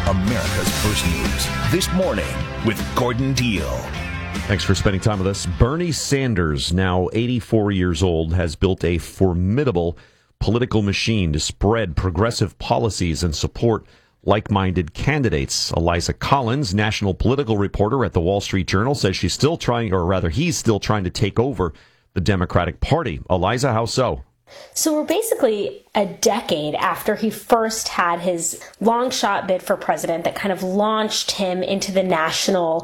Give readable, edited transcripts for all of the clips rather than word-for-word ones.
America's First News. This morning with Gordon Deal. Thanks for spending time with us. Bernie Sanders, now 84 years old, has built a formidable political machine to spread progressive policies and support like-minded candidates. Eliza Collins, national political reporter at the Wall Street Journal, says he's still trying to take over the Democratic Party. Eliza, how so? So we're basically a decade after he first had his long shot bid for president that kind of launched him into the national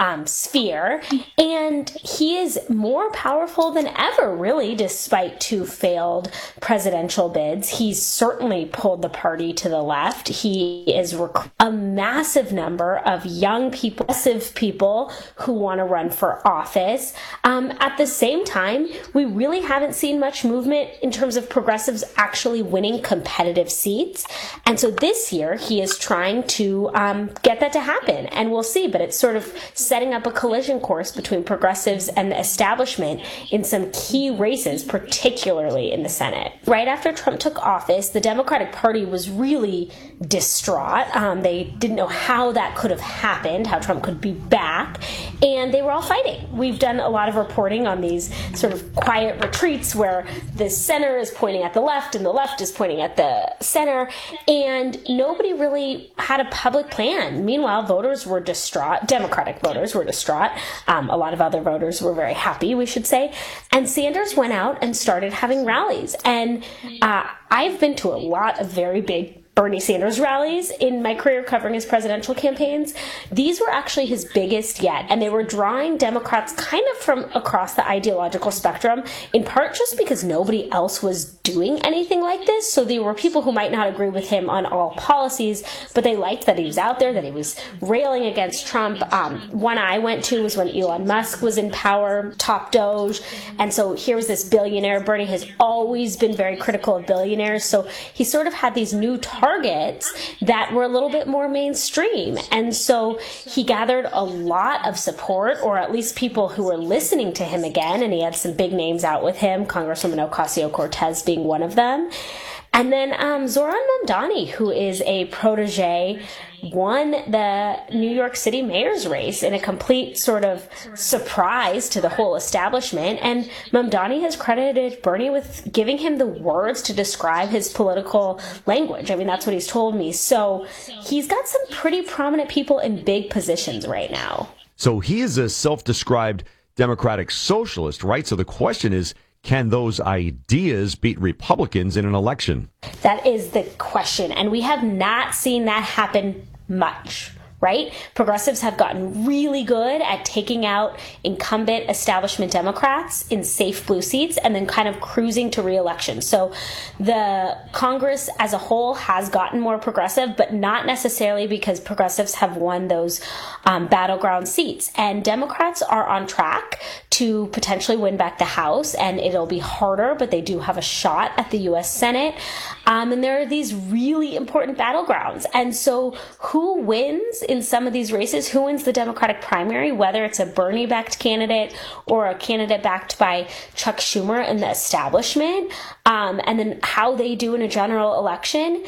sphere. And he is more powerful than ever, really, despite two failed presidential bids. He's certainly pulled the party to the left. He is a massive number of young people, progressive people who want to run for office. At the same time, we really haven't seen much movement in terms of progressives actually winning competitive seats. And so this year, he is trying to get that to happen. And we'll see, but it's sort of setting up a collision course between progressives and the establishment in some key races, particularly in the Senate. Right after Trump took office, the Democratic Party was really distraught. They didn't know how that could have happened, how Trump could be back, and they were all fighting. We've done a lot of reporting on these sort of quiet retreats where the center is pointing at the left and the left is pointing at the center, and nobody really had a public plan. Meanwhile, voters were distraught. Democratic voters were distraught. A lot of other voters were very happy, we should say. And Sanders went out and started having rallies. And I've been to a lot of very big Bernie Sanders rallies in my career covering his presidential campaigns. These were actually his biggest yet, and they were drawing Democrats kind of from across the ideological spectrum, in part just because nobody else was doing anything like this. So there were people who might not agree with him on all policies, but they liked that he was out there, that he was railing against Trump. One I went to was when Elon Musk was in power, top Doge, and so here was this billionaire. Bernie has always been very critical of billionaires, so he sort of had these new targets that were a little bit more mainstream. And so he gathered a lot of support, or at least people who were listening to him again. And he had some big names out with him, Congresswoman Ocasio-Cortez being one of them. And then Zoran Mamdani, who is a protege, won the New York City mayor's race in a complete sort of surprise to the whole establishment. And Mamdani has credited Bernie with giving him the words to describe his political language. I mean, that's what he's told me. So he's got some pretty prominent people in big positions right now. So he is a self-described Democratic socialist, right? So the question is, can those ideas beat Republicans in an election? That is the question. And we have not seen that happen much, right? Progressives have gotten really good at taking out incumbent establishment Democrats in safe blue seats and then kind of cruising to re-election. So the Congress as a whole has gotten more progressive, but not necessarily because progressives have won those battleground seats. And Democrats are on track to potentially win back the House, and it'll be harder, but they do have a shot at the U.S. Senate. And there are these really important battlegrounds. And so who wins in some of these races? Who wins the Democratic primary, whether it's a Bernie-backed candidate or a candidate backed by Chuck Schumer and the establishment, and then how they do in a general election,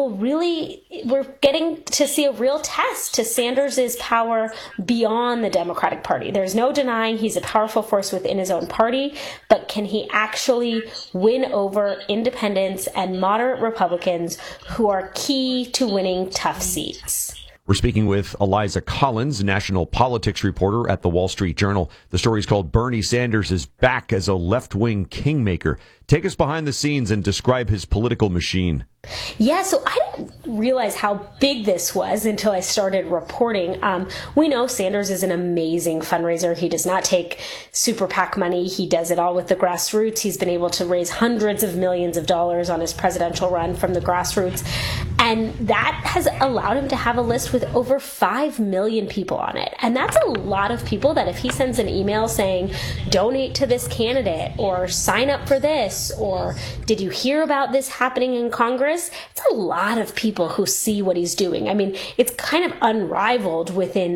we're getting to see a real test to Sanders' power beyond the Democratic Party. There's no denying he's a powerful force within his own party, but can he actually win over independents and moderate Republicans who are key to winning tough seats? We're speaking with Eliza Collins, national politics reporter at the Wall Street Journal. The story is called Bernie Sanders is Back as a Left-Wing Kingmaker. Take us behind the scenes and describe his political machine. Yeah, so I didn't realize how big this was until I started reporting. We know Sanders is an amazing fundraiser. He does not take super PAC money. He does it all with the grassroots. He's been able to raise hundreds of millions of dollars on his presidential run from the grassroots. And that has allowed him to have a list with over 5 million people on it. And that's a lot of people that if he sends an email saying, donate to this candidate, or sign up for this, or did you hear about this happening in Congress? It's a lot of people who see what he's doing. I mean, it's kind of unrivaled within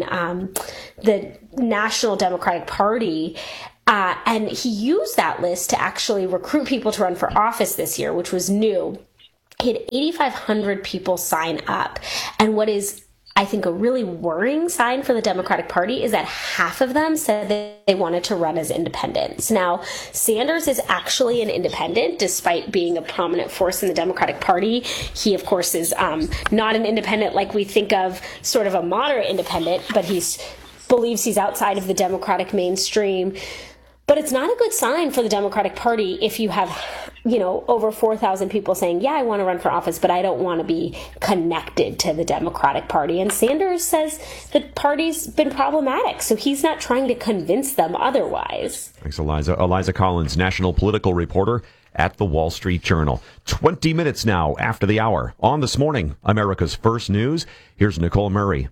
the National Democratic Party. And he used that list to actually recruit people to run for office this year, which was new. He had 8,500 people sign up. And what is I think a really worrying sign for the Democratic Party is that half of them said that they wanted to run as independents. Now, Sanders is actually an independent, despite being a prominent force in the Democratic Party. He, of course, is not an independent like we think of, sort of a moderate independent, but he believes he's outside of the Democratic mainstream. But it's not a good sign for the Democratic Party if you have, over 4,000 people saying, yeah, I want to run for office, but I don't want to be connected to the Democratic Party. And Sanders says the party's been problematic, so he's not trying to convince them otherwise. Thanks, Eliza. Eliza Collins, national political reporter at the Wall Street Journal. 20 minutes now after the hour. On This Morning, America's First News, here's Nicole Murray.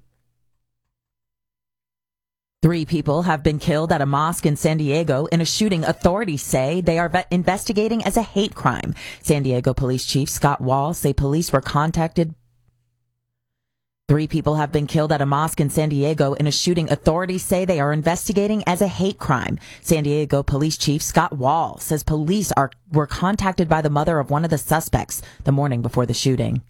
3 people have been killed at a mosque in San Diego in a shooting authorities say they are investigating as a hate crime. San Diego Police Chief Scott Wall say police were contacted. 3 people have been killed at a mosque in San Diego in a shooting authorities say they are investigating as a hate crime. San Diego Police Chief Scott Wall says police were contacted by the mother of one of the suspects the morning before the shooting.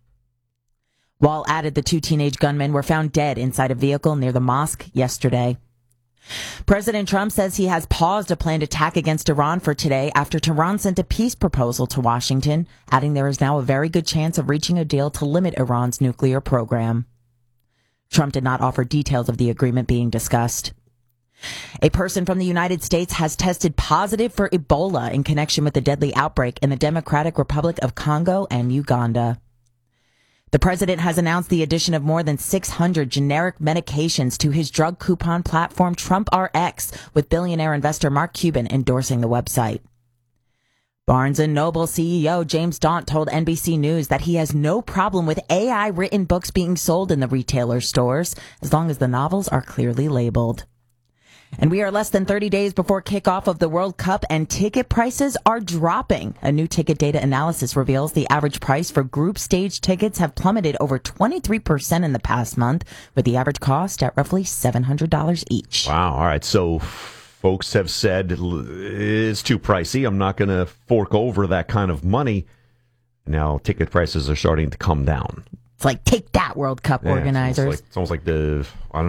Wall added the 2 teenage gunmen were found dead inside a vehicle near the mosque yesterday. President Trump says he has paused a planned attack against Iran for today after Tehran sent a peace proposal to Washington, adding there is now a very good chance of reaching a deal to limit Iran's nuclear program. Trump did not offer details of the agreement being discussed. A person from the United States has tested positive for Ebola in connection with the deadly outbreak in the Democratic Republic of Congo and Uganda. The president has announced the addition of more than 600 generic medications to his drug coupon platform TrumpRx, with billionaire investor Mark Cuban endorsing the website. Barnes & Noble CEO James Daunt told NBC News that he has no problem with AI-written books being sold in the retailer's stores, as long as the novels are clearly labeled. And we are less than 30 days before kickoff of the World Cup, and ticket prices are dropping. A new ticket data analysis reveals the average price for group stage tickets have plummeted over 23% in the past month, with the average cost at roughly $700 each. Wow. All right. So folks have said it's too pricey. I'm not going to fork over that kind of money. Now ticket prices are starting to come down. It's like, take that, World Cup organizers. It's almost like the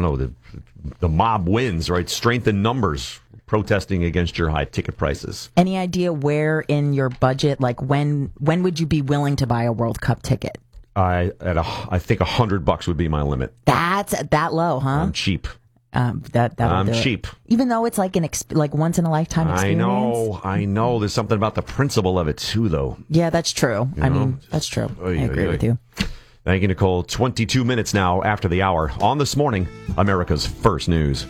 mob wins, right? Strength in numbers protesting against your high ticket prices. Any idea where in your budget, like when would you be willing to buy a World Cup ticket? I think $100 would be my limit. That's that low, huh? I'm cheap. I'm cheap. Even though it's like like once in a lifetime experience. I know. There's something about the principle of it too, though. Yeah, that's true. That's true. I agree with you. Thank you, Nicole. 22 minutes now after the hour. On This Morning, America's First News.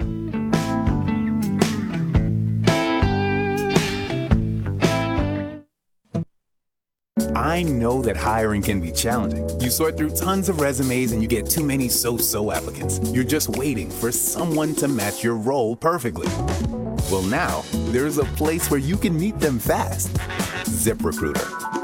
I know that hiring can be challenging. You sort through tons of resumes and you get too many so-so applicants. You're just waiting for someone to match your role perfectly. Well, now, there's a place where you can meet them fast. ZipRecruiter.